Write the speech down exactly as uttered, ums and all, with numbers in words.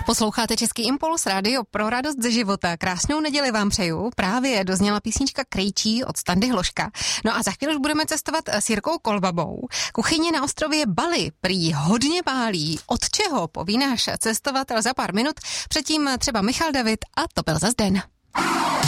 Posloucháte Český impuls, rádio pro radost ze života. Krásnou neděli vám přeju. Právě dozněla písnička Krejčí od Standy Hloška. No a za chvíli už budeme cestovat s Jirkou Kolbabou. Kuchyně na ostrově Bali prý hodně pálí. Od čeho poví náš cestovatel za pár minut. Předtím třeba Michal David a to byl zas den.